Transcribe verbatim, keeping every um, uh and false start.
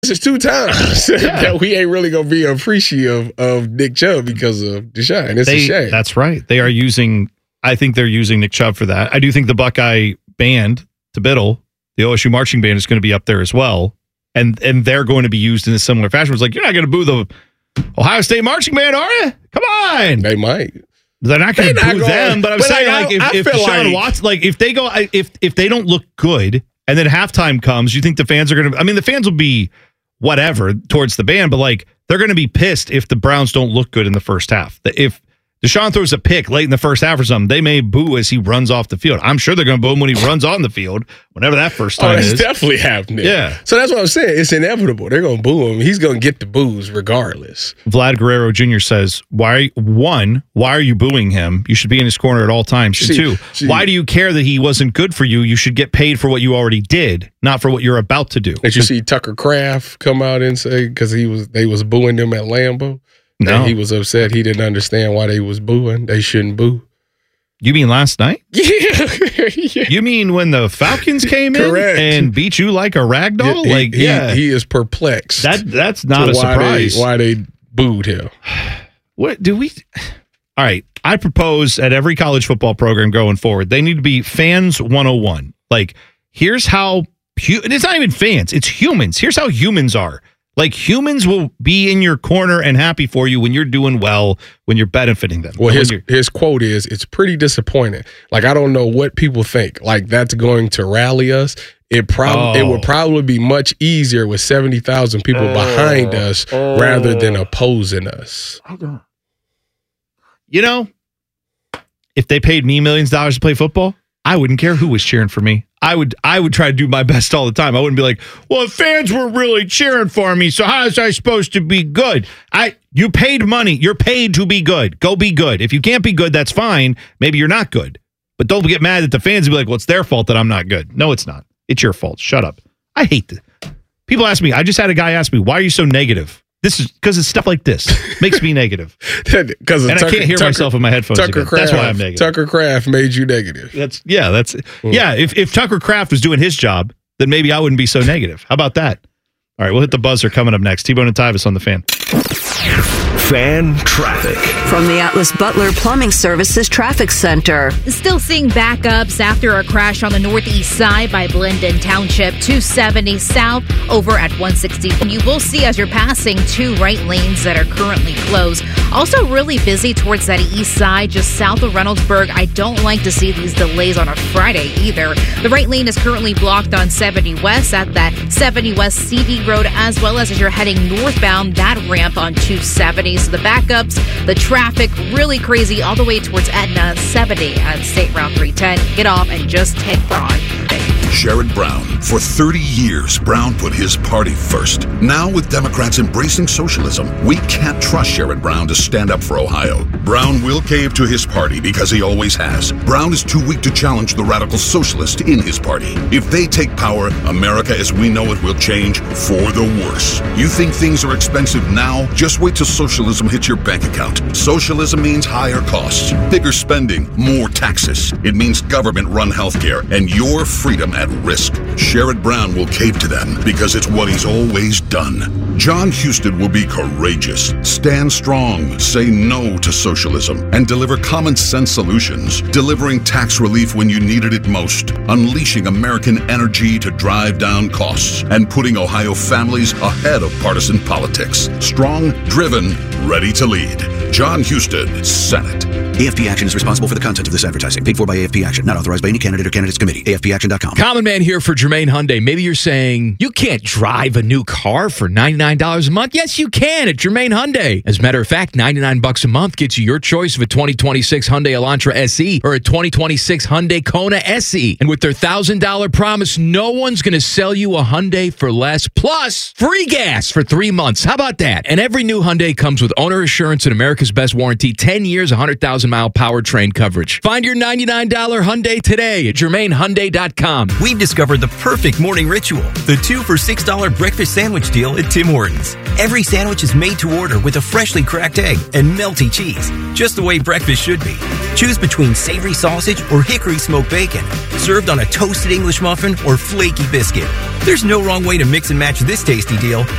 This is two times yeah. that we ain't really going to be appreciative of Nick Chubb because of Deshaun. It's they, a shame. That's right. They are using, I think they're using Nick Chubb for that. I do think the Buckeye band, to Biddle, the O S U marching band, is going to be up there as well. And and they're going to be used in a similar fashion. It's like, you're not going to boo the Ohio State marching band, are you? Come on. They might. They're not going to boo going, them, but I'm but saying, like, like, I, if, I if Deshaun like, Watson, like, if they go, if if they don't look good, and then halftime comes, you think the fans are going to, I mean, the fans will be whatever towards the band, but like, they're going to be pissed if the Browns don't look good in the first half. If Deshaun throws a pick late in the first half or something, they may boo as he runs off the field. I'm sure they're going to boo him when he runs on the field, whenever that first time oh, that's is. definitely happening. Yeah. So that's what I'm saying. It's inevitable. They're going to boo him. He's going to get the boos regardless. Vlad Guerrero Junior says, "Why? One, why are you booing him? You should be in his corner at all times. And She- two, she- why do you care that he wasn't good for you? You should get paid for what you already did, not for what you're about to do." Did you see Tucker Kraft come out and say, because he was they was booing them at Lambeau? No. And he was upset. He didn't understand why they was booing. They shouldn't boo. You mean last night? Yeah. yeah. You mean when the Falcons came in Correct. and beat you like a rag doll? He- like, he, yeah, he is perplexed. that that's not to a why surprise. They, why they booed him. What do we? All right, I propose at every college football program going forward, they need to be fans one oh one. Like, here's how. hu- It's not even fans; it's humans. Here's how humans are. Like, humans will be in your corner and happy for you when you're doing well, when you're benefiting them. Well, When his you're- his quote is, "It's pretty disappointing. Like, I don't know what people think. Like, that's going to rally us. It probably it Oh. would probably be much easier with seventy thousand people behind us rather than opposing us." You know, if they paid me millions of dollars to play football, I wouldn't care who was cheering for me. I would I would try to do my best all the time. I wouldn't be like, well, if fans were really cheering for me, so how is I supposed to be good? I you paid money. You're paid to be good. Go be good. If you can't be good, that's fine. Maybe you're not good. But don't get mad at the fans and be like, well, it's their fault that I'm not good. No, it's not. It's your fault. Shut up. I hate this. People ask me, I just had a guy ask me, why are you so negative? This is because it's stuff like this makes me negative. Because And I can't hear myself in my headphones Tucker again. Kraft, That's why I'm negative. Tucker Kraft made you negative. That's yeah, that's yeah. If if Tucker Kraft was doing his job, then maybe I wouldn't be so negative. How about that? All right, we'll hit the buzzer coming up next. T-Bone and Tyvis on the Fan. Fan traffic. From the Atlas Butler Plumbing Services Traffic Center. Still seeing backups after a crash on the northeast side by Blendon Township, two seventy south over at one sixty. You will see as you're passing two right lanes that are currently closed. Also really busy towards that east side, just south of Reynoldsburg. I don't like to see these delays on a Friday either. The right lane is currently blocked on seventy west at that seventy west C V Road, as well as as you're heading northbound, that ramp on two seventy. So the backups, the traffic, really crazy all the way towards Etna, seventy at State Route three ten. Get off and just hit Broad. Sherrod Brown. For thirty years, Brown put his party first. Now, with Democrats embracing socialism, we can't trust Sherrod Brown to stand up for Ohio. Brown will cave to his party because he always has. Brown is too weak to challenge the radical socialist in his party. If they take power, America as we know it will change for the worse. You think things are expensive now? Just wait till socialism hits your bank account. Socialism means higher costs, bigger spending, more taxes. It means government-run healthcare and your freedom at risk. Sherrod Brown will cave to them because it's what he's always done. John Husted will be courageous, stand strong, say no to socialism, and deliver common sense solutions, delivering tax relief when you needed it most, unleashing American energy to drive down costs, and putting Ohio families ahead of partisan politics. Strong, driven, ready to lead. John Husted, Senate. A F P Action is responsible for the content of this advertising. Paid for by A F P Action. Not authorized by any candidate or candidates committee. A F P action dot com. Common Man here for Jermaine Hyundai. Maybe you're saying, you can't drive a new car for ninety-nine dollars a month. Yes, you can at Jermaine Hyundai. As a matter of fact, ninety-nine bucks a month gets you your choice of a twenty twenty-six Hyundai Elantra S E or a twenty twenty-six Hyundai Kona S E. And with their one thousand dollars promise, no one's going to sell you a Hyundai for less. Plus, free gas for three months. How about that? And every new Hyundai comes with owner assurance and America's Best warranty, ten years, one hundred thousand mile powertrain coverage. Find your ninety-nine dollars Hyundai today at Jermaine Hyundai dot com. We've discovered the perfect morning ritual, the two for six dollars breakfast sandwich deal at Tim Hortons. Every sandwich is made to order with a freshly cracked egg and melty cheese, just the way breakfast should be. Choose between savory sausage or hickory smoked bacon, served on a toasted English muffin or flaky biscuit. There's no wrong way to mix and match this tasty deal.